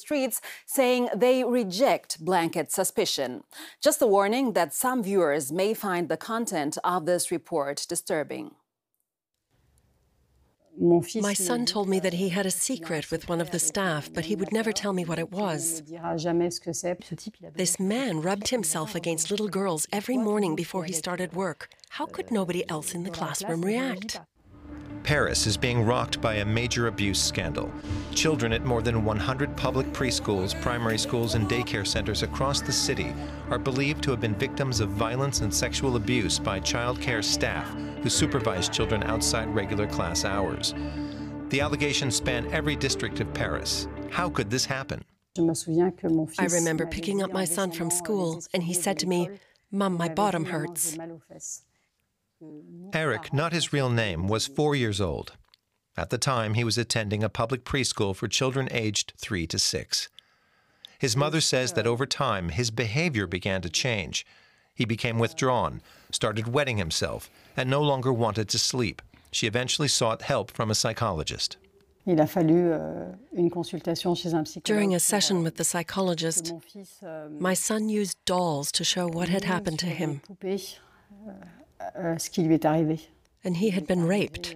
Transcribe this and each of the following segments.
streets, saying they reject blanket suspicion. Just a warning that some viewers may find the content of this report disturbing. My son told me that he had a secret with one of the staff, but he would never tell me what it was. This man rubbed himself against little girls every morning before he started work. How could nobody else in the classroom react? Paris is being rocked by a major abuse scandal. Children at more than 100 public preschools, primary schools, and daycare centers across the city are believed to have been victims of violence and sexual abuse by child care staff who supervise children outside regular class hours. The allegations span every district of Paris. How could this happen? I remember picking up my son from school, and he said to me, "Mom, my bottom hurts." Eric, not his real name, was 4 years old. At the time, he was attending a public preschool for children aged 3 to 6. His mother says that over time, his behavior began to change. He became withdrawn, started wetting himself, and no longer wanted to sleep. She eventually sought help from a psychologist. During a session with the psychologist, my son used dolls to show what had happened to him. And he had been raped.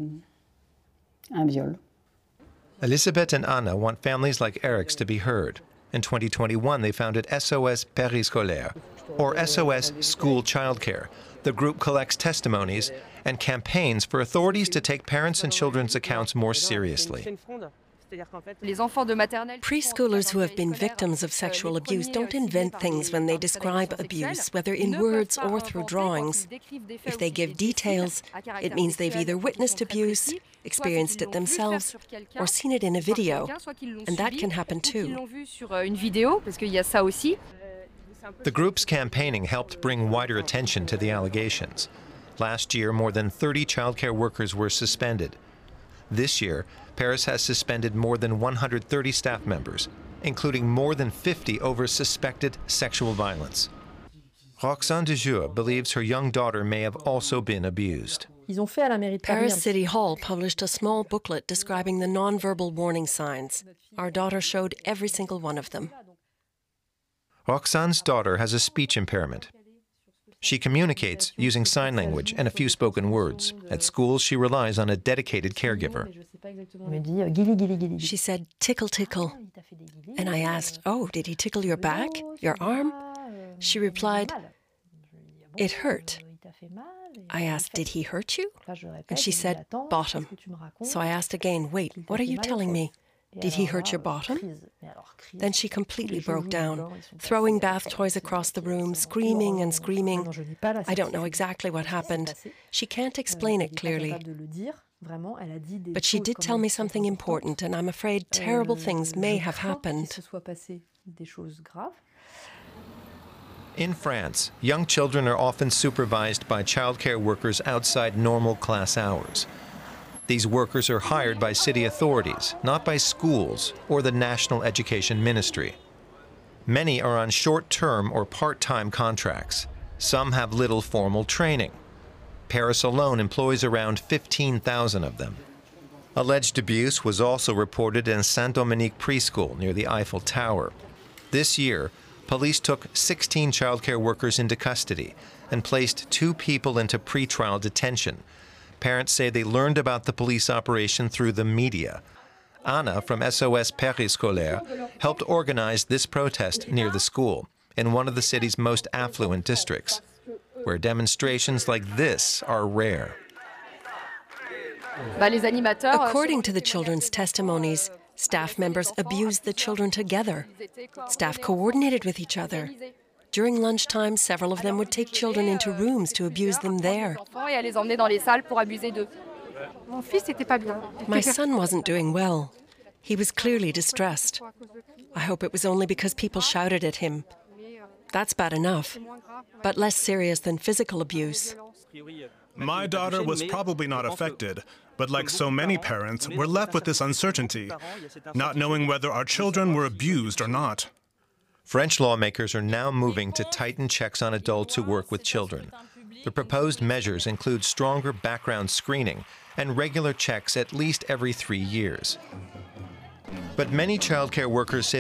Elisabeth and Anna want families like Eric's to be heard. In 2021, they founded SOS Périscolaire, or SOS School Childcare. The group collects testimonies and campaigns for authorities to take parents' and children's accounts more seriously. Preschoolers who have been victims of sexual abuse don't invent things when they describe abuse, whether in words or through drawings. If they give details, it means they've either witnessed abuse, experienced it themselves, or seen it in a video, and that can happen too. The group's campaigning helped bring wider attention to the allegations. Last year, more than 30 childcare workers were suspended. This year, Paris has suspended more than 130 staff members, including more than 50 over suspected sexual violence. Roxane Dejour believes her young daughter may have also been abused. Paris City Hall published a small booklet describing the nonverbal warning signs. Our daughter showed every single one of them. Roxane's daughter has a speech impairment. She communicates using sign language and a few spoken words. At school, she relies on a dedicated caregiver. She said, "Tickle, tickle." And I asked, "Oh, did he tickle your back, your arm?" She replied, "It hurt." I asked, "Did he hurt you?" And she said, "Bottom." So I asked again, "Wait, what are you telling me? Did he hurt your bottom?" Then she completely broke down, throwing bath toys across the room, screaming and screaming. I don't know exactly what happened. She can't explain it clearly. But she did tell me something important, and I'm afraid terrible things may have happened. In France, young children are often supervised by childcare workers outside normal class hours. These workers are hired by city authorities, not by schools or the National Education Ministry. Many are on short-term or part-time contracts. Some have little formal training. Paris alone employs around 15,000 of them. Alleged abuse was also reported in Saint-Dominique preschool near the Eiffel Tower. This year, police took 16 childcare workers into custody and placed 2 people into pretrial detention. Parents say they learned about the police operation through the media. Anna from SOS Périscolaire helped organize this protest near the school in one of the city's most affluent districts, where demonstrations like this are rare. According to the children's testimonies, staff members abused the children together. Staff coordinated with each other. During lunchtime, several of them would take children into rooms to abuse them there. My son wasn't doing well. He was clearly distressed. I hope it was only because people shouted at him. That's bad enough, but less serious than physical abuse. My daughter was probably not affected, but like so many parents, we're left with this uncertainty, not knowing whether our children were abused or not. French lawmakers are now moving to tighten checks on adults who work with children. The proposed measures include stronger background screening and regular checks at least every 3 years. But many childcare workers say